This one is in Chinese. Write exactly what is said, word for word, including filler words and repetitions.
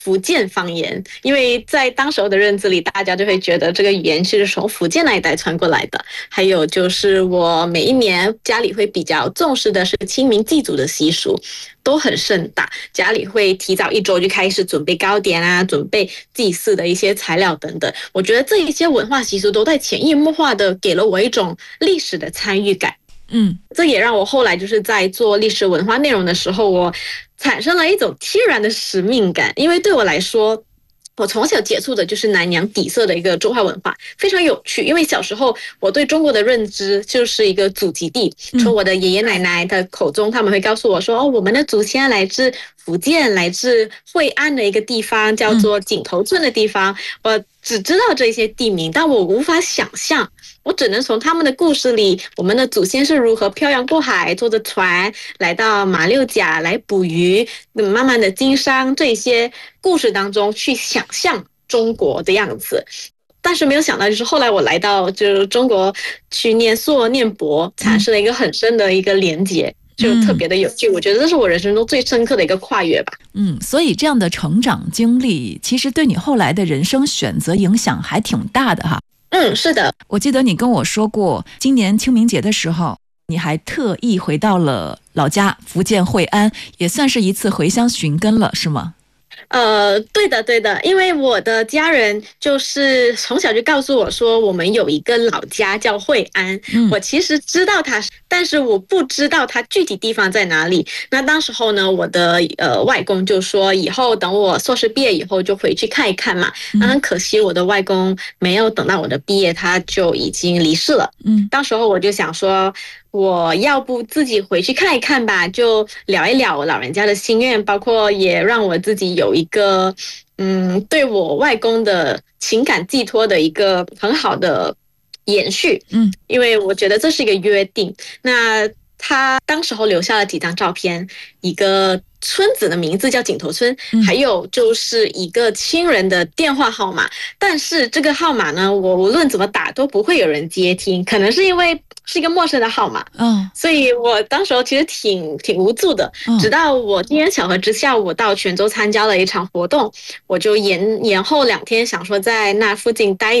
福建方言，因为在当时候的认知里，大家就会觉得这个语言是从福建那一带传过来的。还有就是我每一年家里会比较重视的是清明祭祖的习俗，都很盛大，家里会提早一周就开始准备糕点啊，准备祭祀的一些材料等等。我觉得这一些文化习俗都在潜移默化的给了我一种历史的参与感。 嗯， 这也让我后来就是在做历史文化内容的时候，我产生了一种天然的使命感，因为对我来说，我从小接触的就是南洋底色的一个中华文化，非常有趣。因为小时候我对中国的认知就是一个祖籍地，从我的爷爷奶奶的口中，他们会告诉我说，哦，我们的祖先来自福建，来自惠安的一个地方，叫做井头村的地方。我只知道这些地名，但我无法想象。我只能从他们的故事里，我们的祖先是如何漂洋过海，坐着船来到马六甲来捕鱼，慢慢的经商，这些故事当中去想象中国的样子。但是没有想到，就是后来我来到就是中国去念硕念博，产生了一个很深的一个连结。就特别的有趣，我觉得这是我人生中最深刻的一个跨越吧。 嗯，所以这样的成长经历，其实对你后来的人生选择影响还挺大的哈。 嗯，是的。 我记得你跟我说过，今年清明节的时候，你还特意回到了老家福建惠安，也算是一次回乡寻根了，是吗？ 呃，对的，对的，因为我的家人就是从小就告诉我说，我们有一个老家叫惠安。嗯，我其实知道它，但是我不知道它具体地方在哪里。那当时候呢，我的呃外公就说，以后等我硕士毕业以后就回去看一看嘛。那很可惜，我的外公没有等到我的毕业，他就已经离世了。嗯，当时候我就想说，我要不自己回去看一看吧，就聊一聊我老人家的心愿，包括也让我自己有一个嗯对我外公的情感寄托的一个很好的延续。嗯，因为我觉得这是一个约定。那他当时候留下了几张照片，一个村子的名字叫井头村，还有就是一个亲人的电话号码。但是这个号码呢，我无论怎么打都不会有人接听，可能是因为是一个陌生的号码。嗯，所以我当时候其实挺挺无助的。直到我机缘巧合之下，我到泉州参加了一场活动，我就延延后两天，想说在那附近待